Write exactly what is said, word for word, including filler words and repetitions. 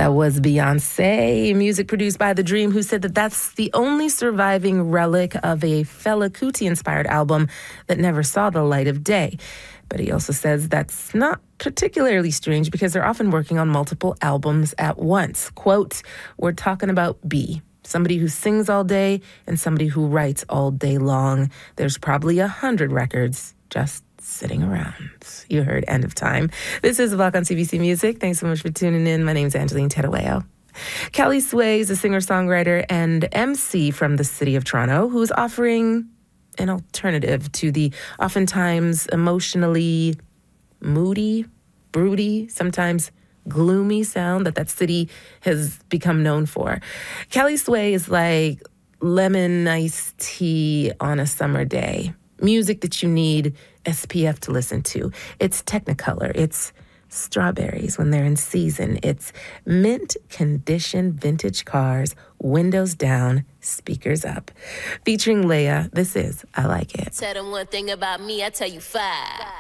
That was Beyonce, music produced by The Dream, who said that that's the only surviving relic of a Fela Kuti-inspired album that never saw the light of day. But he also says that's not particularly strange because they're often working on multiple albums at once. Quote, "We're talking about B, somebody who sings all day and somebody who writes all day long. There's probably a hundred records just sitting around." You heard End of Time. This is Block on C B C Music. Thanks so much for tuning in. My name's Angeline Tedaweo. Kelly Sway is a singer-songwriter and M C from the city of Toronto who's offering an alternative to the oftentimes emotionally moody, broody, sometimes gloomy sound that that city has become known for. Kelly Sway is like lemon iced tea on a summer day. Music that you need S P F to listen to. It's Technicolor. It's strawberries when they're in season. It's mint condition vintage cars, windows down, speakers up. Featuring Leia, this is I Like It. Tell them one thing about me, I tell you five.